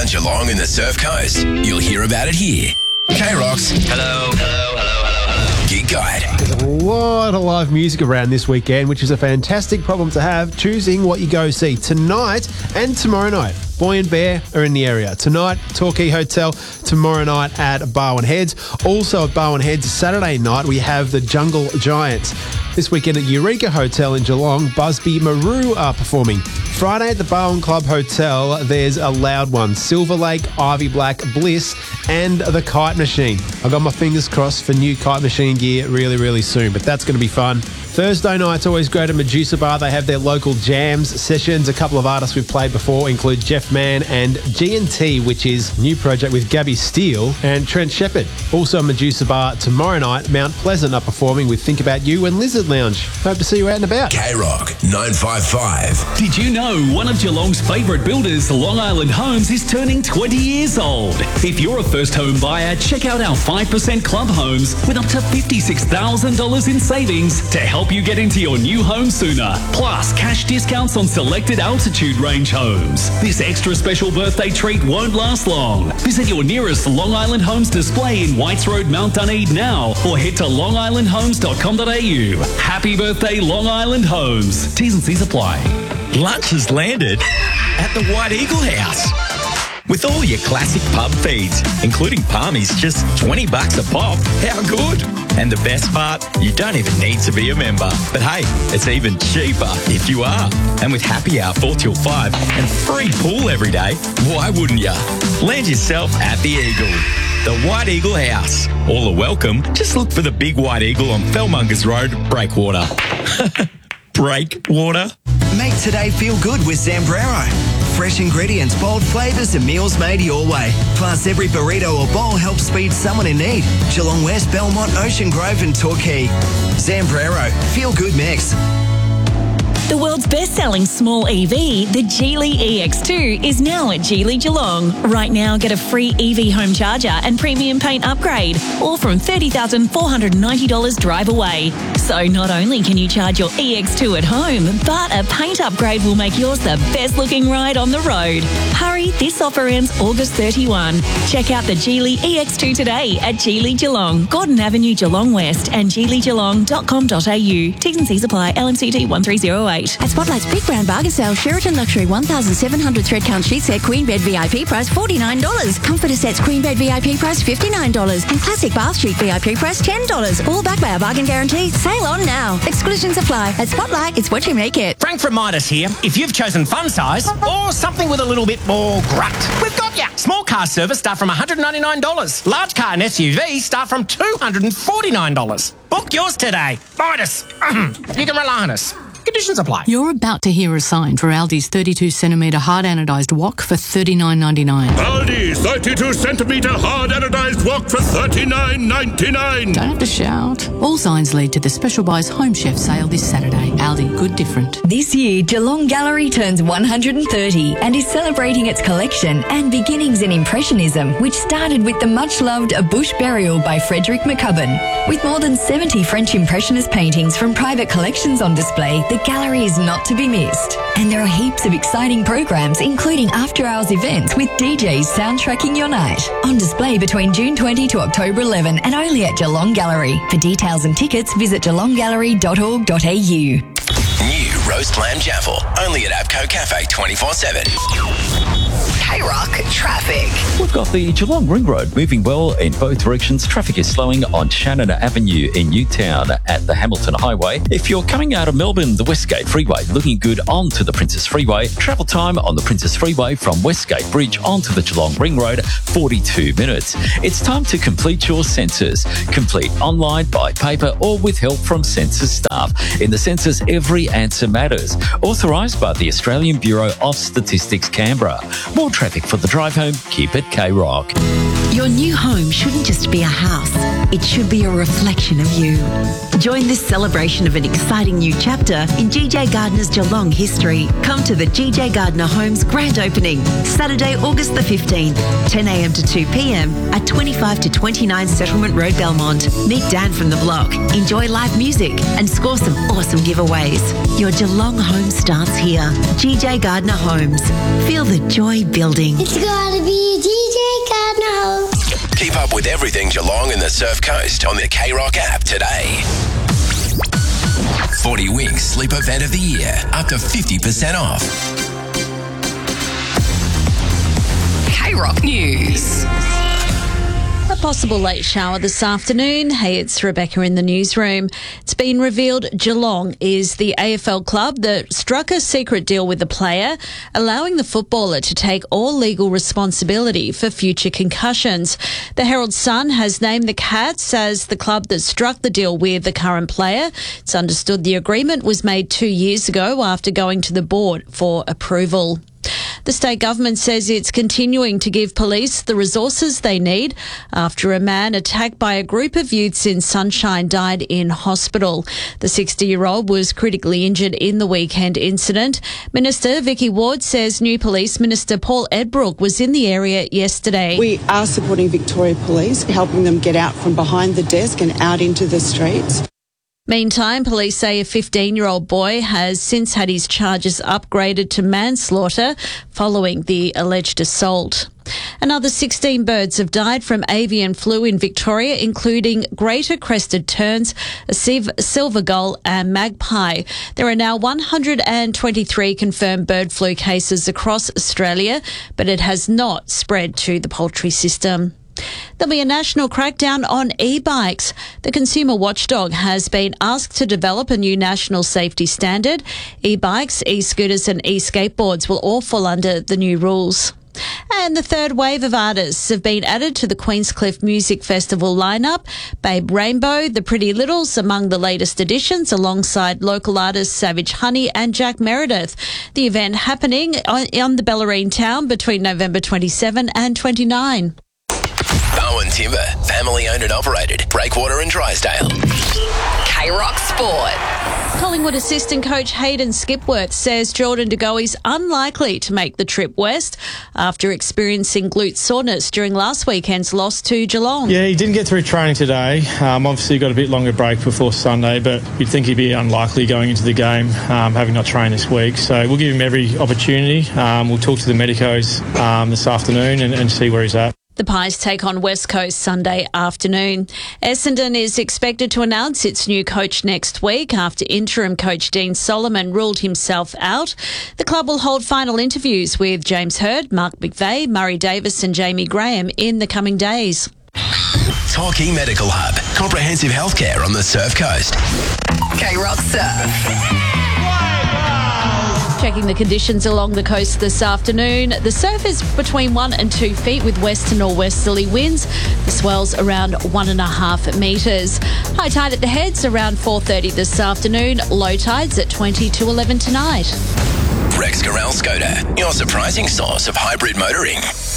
around Geelong and the Surf Coast? You'll hear about it here. K-Rocks. Hello. Gig Guide. There's a lot of live music around this weekend, which is a fantastic problem to have, choosing what you go see tonight and tomorrow night. Boy and Bear are in the area. Tonight, Torquay Hotel. Tomorrow night at Barwon Heads. Also at Barwon Heads, Saturday night, we have the Jungle Giants. This weekend at Eureka Hotel in Geelong, Busby Maru are performing. Friday at the Barwon Club Hotel, there's a loud one. Silver Lake, Ivy Black, Bliss, and the Kite Machine. I got my fingers crossed for new Kite Machine gear really, really soon, but that's going to be fun. Thursday night's always great at Medusa Bar. They have their local jams sessions. A couple of artists we've played before include Jeff Mann and G&T, which is a new project with Gabby Steele and Trent Shepherd. Also Medusa Bar tomorrow night, Mount Pleasant are performing with Think About You and Lizard Lounge. Hope to see you out and about. K-Rock 955. Did you know one of Geelong's favourite builders, Long Island Homes, is turning 20 years old? If you're a first home buyer, check out our 5% Club Homes with up to $56,000 in savings to help you get into your new home sooner. Plus, cash discounts on selected altitude range homes. This extra special birthday treat won't last long. Visit your nearest Long Island Homes display in Whites Road, Mount Dunedin now, or head to longislandhomes.com.au. Happy birthday, Long Island Homes. T's and C's apply. Lunch has landed at the White Eagle House. With all your classic pub feeds, including palmies, just $20 a pop. How good? And the best part, you don't even need to be a member. But hey, it's even cheaper if you are. And with happy hour 4 till 5 and free pool every day, why wouldn't you? Land yourself at the Eagle. The White Eagle House. All are welcome. Just look for the big White Eagle on Fellmongers Road, Breakwater. Breakwater? Make today feel good with Zambrero. Fresh ingredients, bold flavours and meals made your way. Plus, every burrito or bowl helps speed someone in need. Geelong West, Belmont, Ocean Grove and Torquay. Zambrero. Feel good mix. The world's best-selling small EV, the Geely EX2, is now at Geely Geelong. Right now, get a free EV home charger and premium paint upgrade, all from $30,490 drive away. So not only can you charge your EX2 at home, but a paint upgrade will make yours the best-looking ride on the road. Hurry, this offer ends August 31. Check out the Geely EX2 today at Geely Geelong, Gordon Avenue, Geelong West, and geelygeelong.com.au. T's and C's apply. LMCT 1308. At Spotlight's Big Brand Bargain Sale, Sheraton Luxury 1,700 thread count sheet set queen bed VIP price $49. Comforter sets queen bed VIP price $59. And classic bath sheet VIP price $10. All backed by our bargain guarantee. Sale on now. Exclusions apply. At Spotlight, it's what you make it. Frank from Midas here. If you've chosen fun size or something with a little bit more grunt, we've got ya. Small car service start from $199. Large car and SUV start from $249. Book yours today. Midas. You can rely on us. Conditions apply. You're about to hear a sign for Aldi's 32cm hard anodised wok for $39.99. Aldi's 32cm hard anodised wok for $39.99. Don't have to shout. All signs lead to the Special Buys Home Chef sale this Saturday. Aldi, good different. This year, Geelong Gallery turns 130 and is celebrating its collection and beginnings in Impressionism, which started with the much-loved A Bush Burial by Frederick McCubbin. With more than 70 French Impressionist paintings from private collections on display, the gallery is not to be missed. And there are heaps of exciting programs, including after-hours events with DJs soundtracking your night. On display between June 20 to October 11 and only at Geelong Gallery. For details and tickets, visit geelonggallery.org.au. New roast lamb jaffle, only at Abco Cafe 24/7. K-Rock traffic. We've got the Geelong Ring Road moving well in both directions. Traffic is slowing on Shannon Avenue in Newtown at the Hamilton Highway. If you're coming out of Melbourne, the Westgate Freeway looking good onto the Princess Freeway. Travel time on the Princess Freeway from Westgate Bridge onto the Geelong Ring Road, 42 minutes. It's time to complete your census. Complete online, by paper, or with help from census staff. In the census, every answer matters. Authorised by the Australian Bureau of Statistics, Canberra. More traffic for the drive home. Keep it K-Rock. Your new home shouldn't just be a house. It should be a reflection of you. Join this celebration of an exciting new chapter in GJ Gardner's Geelong history. Come to the GJ Gardner Homes grand opening, Saturday, August the 15th, 10 a.m. to 2 p.m. at 25 to 29 Settlement Road, Belmont. Meet Dan from the block, enjoy live music and score some awesome giveaways. Your Geelong home starts here. GJ Gardner Homes. Feel the joy building. It's gotta be GJ Gardner Homes. Keep up with everything Geelong and the Surf Coast on the K-Rock app today. 40 Winks Sleep Event of the Year. Up to 50% off. K-Rock News. A possible late shower this afternoon. Hey, it's Rebecca in the newsroom. It's been revealed Geelong is the AFL club that struck a secret deal with the player, allowing the footballer to take all legal responsibility for future concussions. The Herald Sun has named the Cats as the club that struck the deal with the current player. It's understood the agreement was made 2 years ago after going to the board for approval. The state government says it's continuing to give police the resources they need after a man attacked by a group of youths in Sunshine died in hospital. The 60-year-old was critically injured in the weekend incident. Minister Vicky Ward says new Police Minister Paul Edbrook was in the area yesterday. We are supporting Victoria Police, helping them get out from behind the desk and out into the streets. Meantime, police say a 15-year-old boy has since had his charges upgraded to manslaughter following the alleged assault. Another 16 birds have died from avian flu in Victoria, including greater crested terns, a silver gull and magpie. There are now 123 confirmed bird flu cases across Australia, but it has not spread to the poultry system. There'll be a national crackdown on e-bikes. The consumer watchdog has been asked to develop a new national safety standard. E-bikes, e-scooters and e-skateboards will all fall under the new rules. And the third wave of artists have been added to the Queenscliff Music Festival lineup. Babe Rainbow, The Pretty Littles among the latest additions, alongside local artists Savage Honey and Jack Meredith. The event happening on the Bellarine town between November 27 and 29. Bowen Timber, family owned and operated. Breakwater and Drysdale. K-Rock Sport. Collingwood assistant coach Hayden Skipworth says Jordan De Goey's unlikely to make the trip west after experiencing glute soreness during last weekend's loss to Geelong. Yeah, he didn't get through training today. Obviously got a bit longer break before Sunday, but you'd think he'd be unlikely going into the game, having not trained this week. So we'll give him every opportunity. We'll talk to the medicos this afternoon and see where he's at. The Pies take on West Coast Sunday afternoon. Essendon is expected to announce its new coach next week after interim coach Dean Solomon ruled himself out. The club will hold final interviews with James Hird, Mark McVeigh, Murray Davis and Jamie Graham in the coming days. Torquay Medical Hub. Comprehensive healthcare on the Surf Coast. K-Rock Surf. Checking the conditions along the coast this afternoon. The surf is between 1 and 2 feet with west to northwesterly winds. The swell's around 1.5 metres. High tide at the heads around 4:30 this afternoon. Low tides at 20 to 11 tonight. Rex Corral Skoda, your surprising source of hybrid motoring.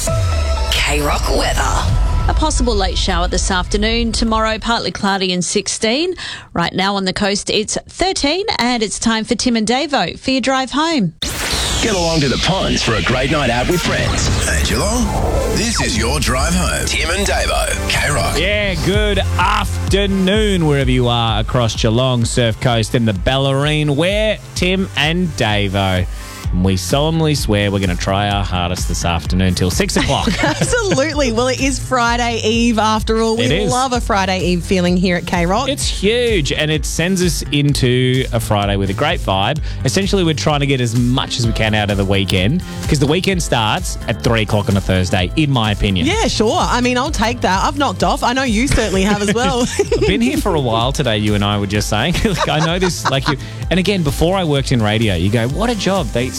K-Rock weather. A possible late shower this afternoon. Tomorrow, partly cloudy and 16. Right now on the coast, it's 13, and it's time for Tim and Davo for your drive home. Get along to the ponds for a great night out with friends. Hey, Geelong, this is your drive home. Tim and Davo, K-Rock. Yeah, good afternoon wherever you are across Geelong, Surf Coast and the Bellarine. We're Tim and Davo. We solemnly swear we're going to try our hardest this afternoon till 6 o'clock. Absolutely. Well, it is Friday Eve after all. We love a Friday Eve feeling here at K-Rock. It's huge, and it sends us into a Friday with a great vibe. Essentially, we're trying to get as much as we can out of the weekend because the weekend starts at 3 o'clock on a Thursday, in my opinion. Yeah, sure. I mean, I'll take that. I've knocked off. I know you certainly have as well. I've been here for a while today, you and I were just saying. I know this, like you. And again, before I worked in radio, you go, what a job. They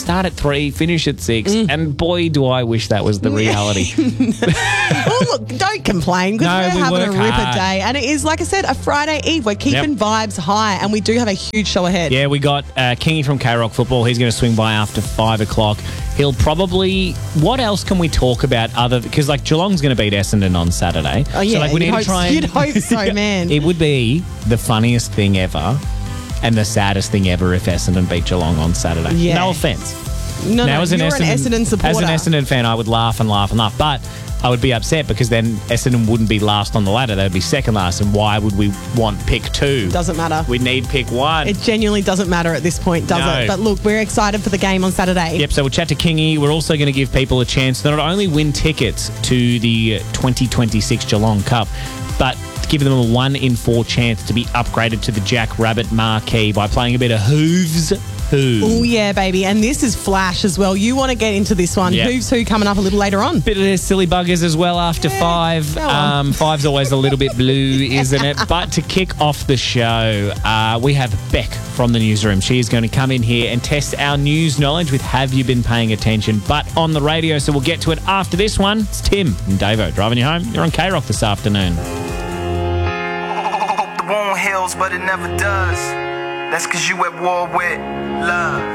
start at 3, finish at 6, and boy, do I wish that was the reality. Well, look, don't complain because No, we're we having a work ripper hard. day. And it is, like I said, a Friday Eve. We're keeping vibes high and we do have a huge show ahead. Yeah, we got Kingy from K-Rock Football. He's going to swing by after 5 o'clock. He'll probably... What else can we talk about other... Because, like, Geelong's going to beat Essendon on Saturday. Oh, yeah. So, like, we need to try and... You'd hope so, man. It would be the funniest thing ever and the saddest thing ever if Essendon beat Geelong on Saturday. Yeah. No offence. No, Now, you're an Essendon supporter. As an Essendon fan, I would laugh and laugh and laugh. But I would be upset because then Essendon wouldn't be last on the ladder. They'd be second last. And why would we want pick 2? Doesn't matter. We need pick 1. It genuinely doesn't matter at this point, does No. it? But look, we're excited for the game on Saturday. Yep, so we'll chat to Kingy. We're also going to give people a chance to not only win tickets to the 2026 Geelong Cup, but give them a 1 in 4 chance to be upgraded to the Jack Rabbit marquee by playing a bit of Hooves Who. Oh, yeah, baby. And this is Flash as well. You want to get into this one. Yep. Who's Who coming up a little later on. Bit of the silly buggers as well after 5. 5's always a little bit blue, isn't it? But to kick off the show, we have Beck from the newsroom. She is going to come in here and test our news knowledge with Have You Been Paying Attention? But on the radio, so we'll get to it after this one. It's Tim and Davo driving you home. You're on K-Rock this afternoon. The wound heals, but it never does. That's 'cause you at war with love.